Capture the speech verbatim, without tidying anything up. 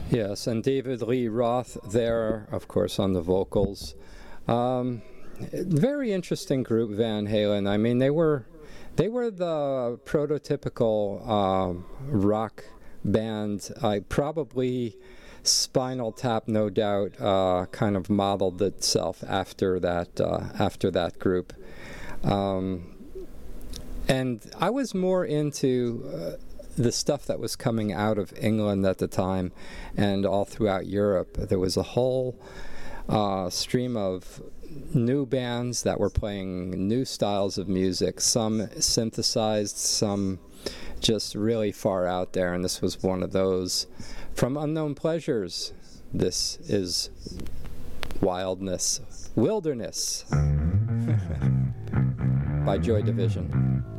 Yes, and David Lee Roth there, of course, on the vocals. Um, very interesting group, Van Halen. I mean, they were they were the prototypical uh, rock band. I probably Spinal Tap, no doubt, uh, kind of modeled itself after that uh, after that group. Um, and I was more into uh, the stuff that was coming out of England at the time and all throughout Europe. There was a whole uh, stream of new bands that were playing new styles of music, some synthesized, some just really far out there, and this was one of those. From Unknown Pleasures, this is Wildness, Wilderness by Joy Division.